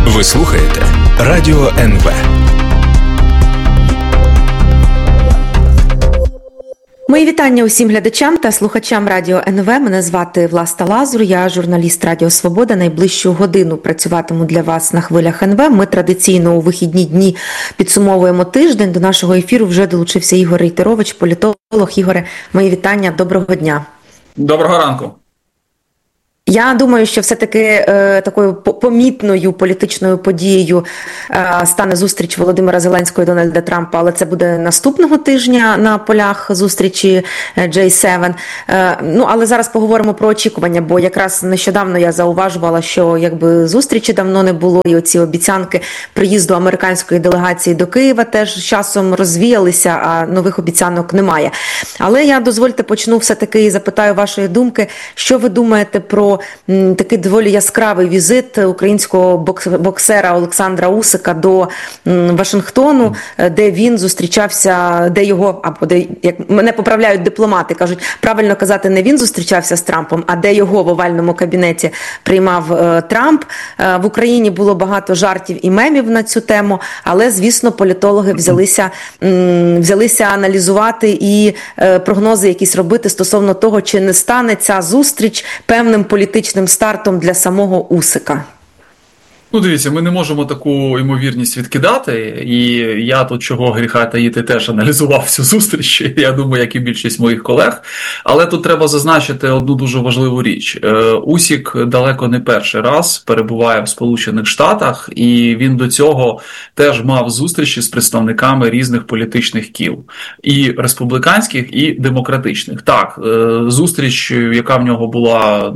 Ви слухаєте Радіо НВ. Мої вітання усім глядачам та слухачам Радіо НВ. Мене звати Власта Лазур, я журналіст Радіо Свобода. Найближчу годину працюватиму для вас на хвилях НВ. Ми традиційно у вихідні дні підсумовуємо тиждень. До нашого ефіру вже долучився Ігор Рейтерович, політолог. Ігоре, мої вітання, доброго дня. Доброго ранку. Я думаю, що все-таки такою помітною політичною подією стане зустріч Володимира Зеленського і Дональда Трампа, але це буде наступного тижня на полях зустрічі G7. Але зараз поговоримо про очікування, бо якраз нещодавно я зауважувала, що якби зустрічі давно не було, і оці обіцянки приїзду американської делегації до Києва теж з часом розвіялися, а нових обіцянок немає. Але я, дозвольте, почну все-таки і запитаю вашої думки, що ви думаєте про такий доволі яскравий візит українського боксера Олександра Усика до Вашингтону, де він зустрічався, як мене поправляють дипломати, кажуть, правильно казати, не він зустрічався з Трампом, а де його в овальному кабінеті приймав Трамп. В Україні було багато жартів і мемів на цю тему, але, звісно, політологи взялися аналізувати і прогнози якісь робити стосовно того, чи не стане ця зустріч певним політичним стартом для самого Усика. Дивіться, ми не можемо таку ймовірність відкидати, і я тут чого гріха таїти теж аналізував цю зустріч, я думаю, як і більшість моїх колег, але тут треба зазначити одну дуже важливу річ. Усік далеко не перший раз перебуває в Сполучених Штатах, і він до цього теж мав зустрічі з представниками різних політичних кіл, і республіканських, і демократичних. Так, зустріч, яка в нього була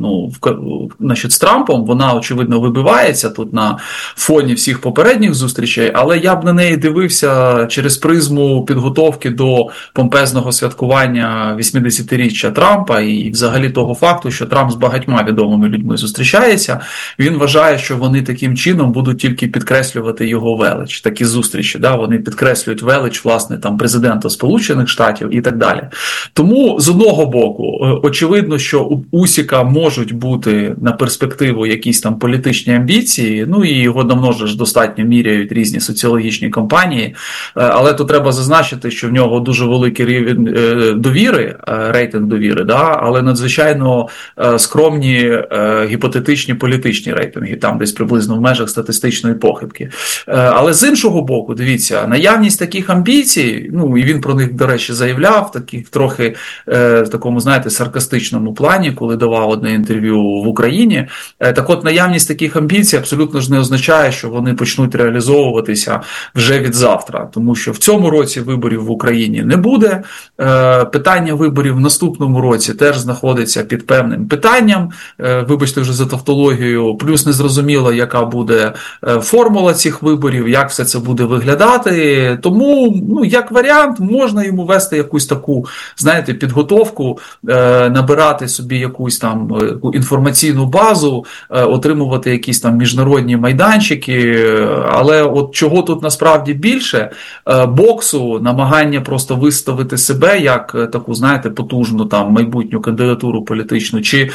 з Трампом, вона, очевидно, вибивається тут на фоні всіх попередніх зустрічей, але я б на неї дивився через призму підготовки до помпезного святкування 80-річчя Трампа і взагалі того факту, що Трамп з багатьма відомими людьми зустрічається. Він вважає, що вони таким чином будуть тільки підкреслювати його велич. Такі зустрічі, вони підкреслюють велич, власне, президента Сполучених Штатів і так далі. Тому, з одного боку, очевидно, що у Усіка можуть бути на перспективу якісь політичні амбіції, і його давно ж достатньо міряють різні соціологічні компанії, але тут треба зазначити, що в нього дуже великий рівень довіри, рейтинг довіри, але надзвичайно скромні гіпотетичні політичні рейтинги, там десь приблизно в межах статистичної похибки. Але з іншого боку, дивіться, наявність таких амбіцій, і він про них, до речі, заявляв, трохи в такому, саркастичному плані, коли давав одне інтерв'ю в Україні. Так от, наявність таких амбіцій абсолютно ж не означає, що вони почнуть реалізовуватися вже від завтра, тому що в цьому році виборів в Україні не буде. Питання виборів в наступному році теж знаходиться під певним питанням, вибачте вже за тавтологію, плюс незрозуміло, яка буде формула цих виборів, як все це буде виглядати, тому, як варіант, можна йому вести якусь таку, підготовку, набирати собі якусь інформаційну базу, отримувати якісь міжнародні майданчики, але от чого тут насправді більше, боксу, намагання просто виставити себе як таку, потужну майбутню кандидатуру політичну, чи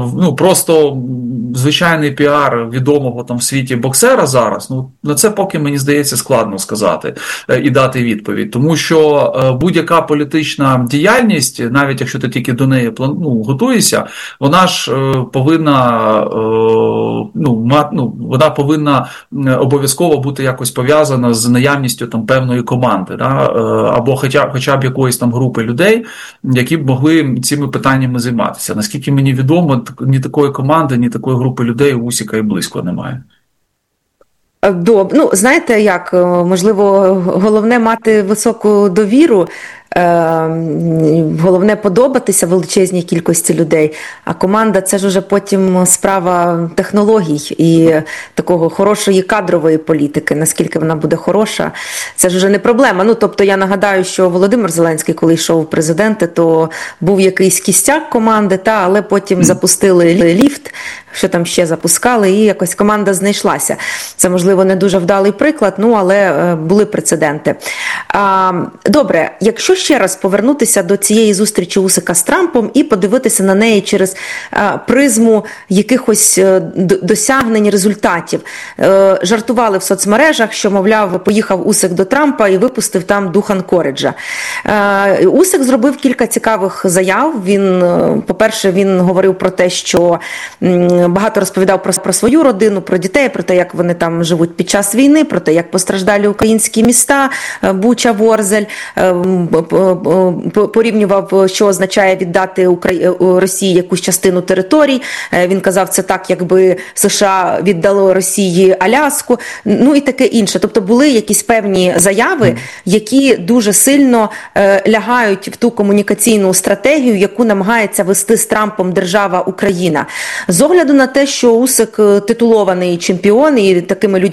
просто звичайний піар відомого в світі боксера зараз, на це поки, мені здається, складно сказати і дати відповідь, тому що будь-яка політична діяльність, навіть якщо ти тільки до неї готуєшся, вона ж повинна вона повинна обов'язково бути якось пов'язана з наявністю певної команди, або хоча б якоїсь групи людей, які б могли цими питаннями займатися. Наскільки мені відомо, ні такої команди, ні такої групи людей у Усіка і близько немає. Знаєте як, можливо, головне мати високу довіру, головне подобатися величезній кількості людей, а команда – це ж уже потім справа технологій і такого хорошої кадрової політики, наскільки вона буде хороша, це ж уже не проблема. Тобто я нагадаю, що Володимир Зеленський, коли йшов в президенти, то був якийсь кістяк команди, але потім запустили ліфт, що там ще запускали, і якось команда знайшлася. Це, можливо, не дуже вдалий приклад, але були прецеденти. Добре, якщо ще раз повернутися до цієї зустрічі Усика з Трампом і подивитися на неї через призму якихось досягнень, результатів. Жартували в соцмережах, що, мовляв, поїхав Усик до Трампа і випустив там дух Анкориджа. Усик зробив кілька цікавих заяв. По-перше, він говорив про те, що багато розповідав про свою родину, про дітей, про те, як вони там живуть під час війни, про те, як постраждалі українські міста, Буча, Ворзель, порівнював, що означає віддати Росії якусь частину територій. Він казав, це так, якби США віддало Росії Аляску, ну і таке інше. Тобто були якісь певні заяви, які дуже сильно лягають в ту комунікаційну стратегію, яку намагається вести з Трампом держава Україна. З огляду на те, що Усик титулований чемпіон і такими людьми